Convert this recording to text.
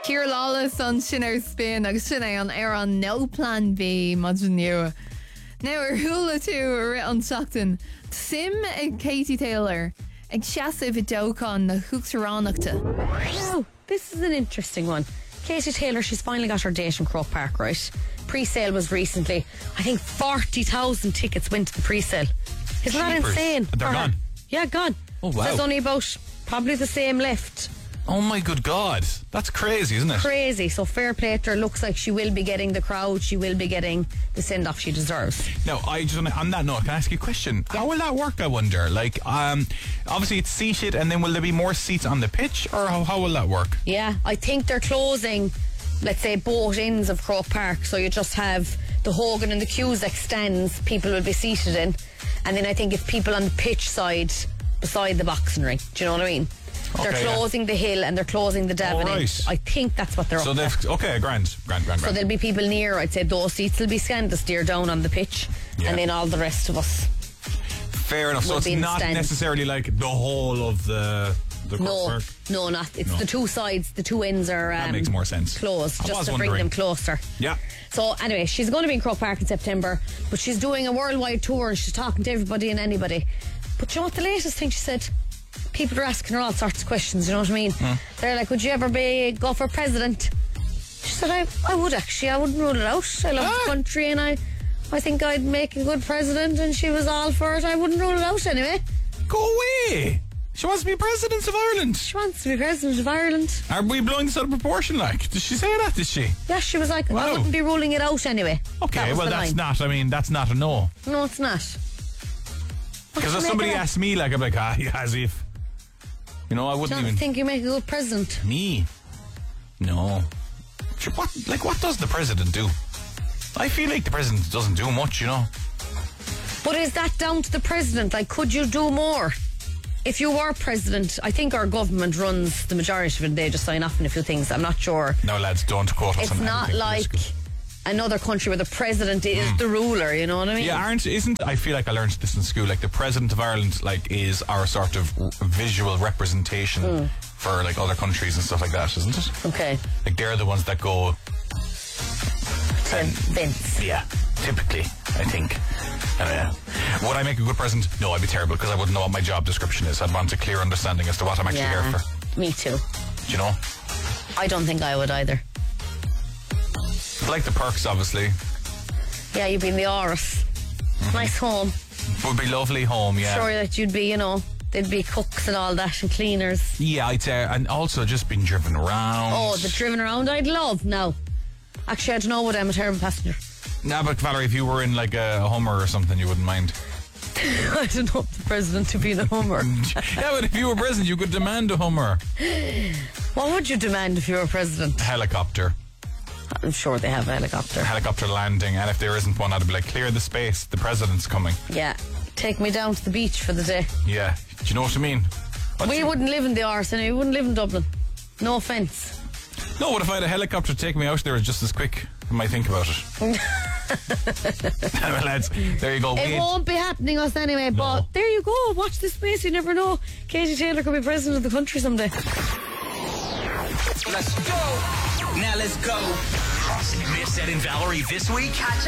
Ciara Lawless an sin ar spin agus sin é an No Plan B Imagine nua. Now ar thula tú ar an seachtain sim ag Katie Taylor ag seasamh dócán na Huachtaránachta. Oh, this is an interesting one. Katie Taylor, she's finally got her date in Croke Park, right? Pre-sale was recently. I think 40,000 tickets went to the pre-sale. Isn't that insane? They're gone? Yeah, gone. Oh, wow. There's only about probably the same left. Oh my good God. That's crazy, isn't it? Crazy. So fair play to her. Looks like she will be getting the crowd. She will be getting the send-off she deserves. Now, on that note, can I ask you a question? Yeah. How will that work, I wonder? Like, obviously it's seated, and then will there be more seats on the pitch, or how will that work? Yeah, I think they're closing, let's say, both ends of Croke Park. So you just have the Hogan and the Cusack stands people will be seated in. And then I think if people on the pitch side beside the boxing ring. Do you know what I mean? They're closing the hill and they're closing the Devon end. I think that's what they're up to. Okay, grand. So there'll be people near, I'd say those seats will be scanned to steer down on the pitch, and then all the rest of us. Fair enough. So it's not necessarily like the whole of the Croke Park? No, not. It's the two sides, the two ends are that makes more sense. Closed, just to bring them closer. Yeah. So anyway, she's going to be in Croke Park in September, but she's doing a worldwide tour and she's talking to everybody and anybody. But you know what the latest thing she said? People are asking her all sorts of questions, you know what I mean? They're like, would you ever go for president? She said, I would actually. I wouldn't rule it out. I love the country and I think I'd make a good president, and she was all for it. I wouldn't rule it out anyway. Go away! She wants to be president of Ireland. She wants to be president of Ireland. Are we blowing this out of proportion, like? Did she say that, did she? Yeah, she was like, I wouldn't be ruling it out anyway. Okay, well that's not a no. No, it's not. Because if somebody asked me, like, I'm like, as if. You know, I wouldn't even think you make a good president. Me? No. What does the president do? I feel like the president doesn't do much, you know. But is that down to the president? Like, could you do more? If you were president, I think our government runs the majority of it. They just sign off on a few things. I'm not sure. No, lads, don't quote us on anything. It's not like another country where the president is the ruler, you know what I mean? Yeah, I feel like I learned this in school, like the president of Ireland is our sort of visual representation for like other countries and stuff like that, isn't it? Okay. Like they're the ones that go to events. Yeah, typically, I think. Would I make a good president? No, I'd be terrible because I wouldn't know what my job description is. I'd want a clear understanding as to what I'm actually there for. Me too. Do you know? I don't think I would either. I like the perks, obviously. Yeah, you'd be in the Oris. Nice home. Would be lovely home, yeah. Sure that you'd be, there'd be cooks and all that and cleaners. Yeah, I'd say, and also just being driven around. Oh, the driven around I'd love now. Actually, I don't know what I'm a terrible passenger. Nah, but Valerie, if you were in like a Hummer or something, you wouldn't mind. I don't want the president to be in a Hummer. Yeah, but if you were president, you could demand a Hummer. What would you demand if you were president? A helicopter. I'm sure they have a helicopter. Helicopter landing, and if there isn't one, I'd be like, clear the space, the president's coming. Yeah, take me down to the beach for the day. Yeah, do you know what I mean? We wouldn't live in the Arse, we wouldn't live in Dublin. No offence. No, what if I had a helicopter take me out there just as quick? I might think about it. Well, lads, there you go. It won't be happening us anyway, but there you go. Watch this space, you never know. Katie Taylor could be president of the country someday. Let's go. Now let's go. Missed Ed and Valerie this week?